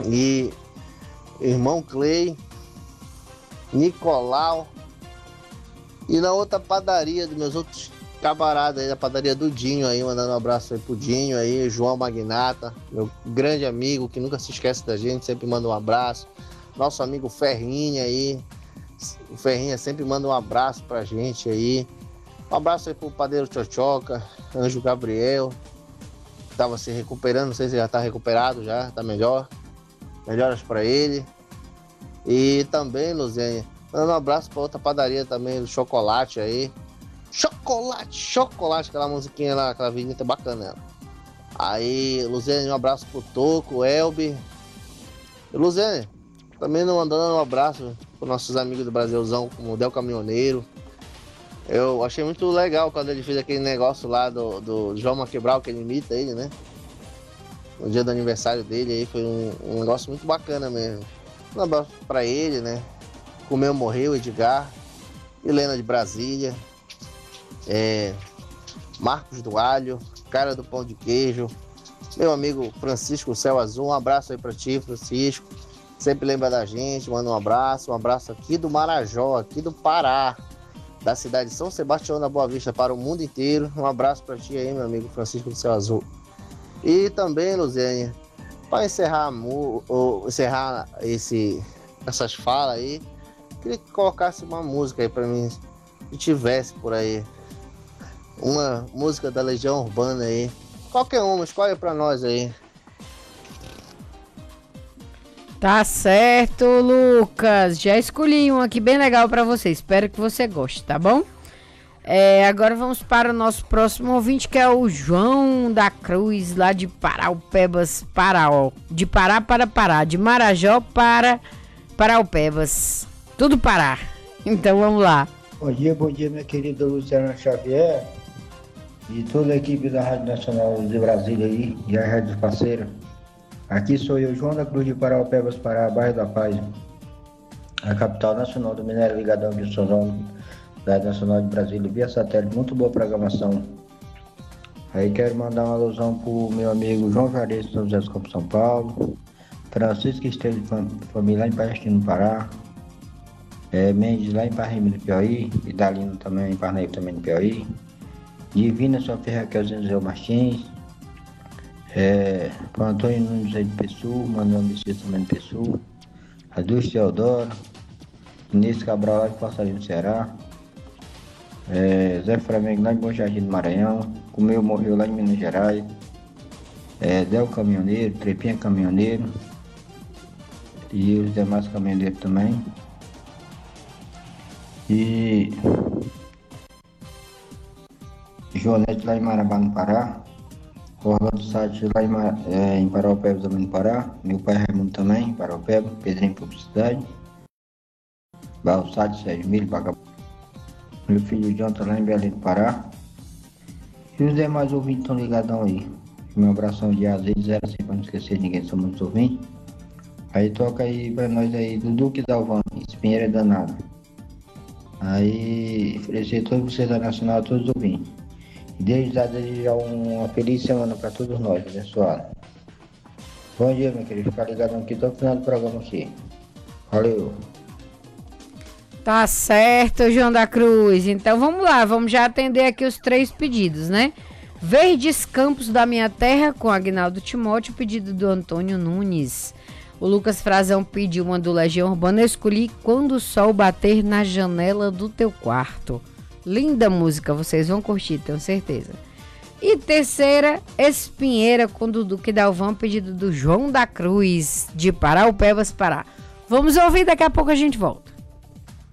E irmão Clay, Nicolau. E na outra padaria dos meus outros camaradas aí, da padaria do Dinho aí, mandando um abraço aí pro Dinho aí, João Magnata, meu grande amigo que nunca se esquece da gente, sempre manda um abraço. Nosso amigo Ferrinha aí, o Ferrinha sempre manda um abraço pra gente aí. Um abraço aí pro Padeiro Tchotchoca, Anjo Gabriel, que tava se recuperando, não sei se já tá recuperado já, tá melhor. Melhoras pra ele. E também, Luzinha, dando um abraço pra outra padaria também, do Chocolate aí. Chocolate, aquela musiquinha lá, aquela vinheta bacana. Ela. Aí, Luzinha, um abraço pro Toco, Elber. E Luzinha, também mandando um abraço pros nossos amigos do Brasilzão, como o Del Caminhoneiro. Eu achei muito legal quando ele fez aquele negócio lá do João Maquebral, que ele imita ele, né? No dia do aniversário dele aí, foi um negócio muito bacana mesmo. Um abraço pra ele, né? Comeu, morreu, Edgar, Helena de Brasília, Marcos do Alho, Cara do Pão de Queijo, meu amigo Francisco Céu Azul, um abraço aí pra ti, Francisco, sempre lembra da gente, manda um abraço aqui do Marajó, aqui do Pará, da cidade de São Sebastião da Boa Vista para o mundo inteiro, um abraço pra ti aí, meu amigo Francisco do Céu Azul. E também, Luzênia, para encerrar essas falas aí, queria que colocasse uma música aí pra mim, que tivesse por aí. Uma música da Legião Urbana aí. Qualquer uma, escolhe pra nós aí. Tá certo, Lucas. Já escolhi um aqui bem legal pra você. Espero que você goste, tá bom? Agora vamos para o nosso próximo ouvinte, que é o João da Cruz, lá de Paraupebas, Paraó. De Pará para Pará, de Marajó para Paraupebas. Tudo Pará. Então vamos lá. Bom dia, minha querida Luciana Xavier e toda a equipe da Rádio Nacional de Brasília aí, e a Rádio Parceira. Aqui sou eu, João da Cruz de Paraupebas, Pará, bairro da Paz, a capital nacional do minério ligadão de São João, da Rádio Nacional de Brasília, via satélite, muito boa programação. Aí quero mandar uma alusão pro meu amigo João Juarez de São José dos Campos, São Paulo, Francisco Esteves de família lá em Palestino, no Pará, Mendes lá em Parnaíba, no Piauí, e Dalino também em Parnaíba, também no Piauí, Divina Sofia Raquelzinho Zé Martins, para Antônio Nunes aí de Pessul, Manuel Messias também de Pessul, Adúlcio Teodoro, Inês Cabral lá de Passarinho, no Ceará, Zé Flamengo lá em Bom Jardim do Maranhão, Comeu Morreu lá em Minas Gerais, Del Caminhoneiro, Trepinha Caminhoneiro e os demais caminhoneiros também. E Joanete lá em Marabá, no Pará, Orlando Sátio lá em Paraupeba, também no Pará, meu pai Raimundo também, em Paraupeba, Pedrinho Publicidade, Barro Sátio, Sérgio Milho, meu filho Jonathan lá em Belém do Pará, e os demais ouvintes estão ligadão aí. Meu abração de azeite, zero assim, pra não esquecer de ninguém, somos muitos ouvintes. Aí toca aí pra nós aí, do Duque Dalvan, Espinheira Danada. Aí, oferecer a todos vocês da Nacional, a todos os ouvintes. E desde já desejar uma feliz semana para todos nós, abençoado. Bom dia, meu querido. Ficar ligado aqui até o final do programa aqui. Valeu. Tá certo, João da Cruz. Então vamos lá, vamos já atender aqui os 3 pedidos, né? Verdes Campos da Minha Terra, com Agnaldo Timóteo, pedido do Antônio Nunes. O Lucas Frazão pediu uma do Legião Urbana. Eu escolhi Quando o Sol Bater na Janela do Teu Quarto. Linda música, vocês vão curtir, tenho certeza. E terceira, Espinheira, com Duque Dalvan, pedido do João da Cruz, de Paraupebas, Pará. Vamos ouvir, daqui a pouco a gente volta.